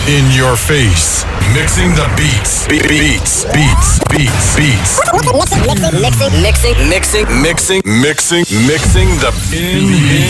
in your face, mixing the beats, beats. Mixing the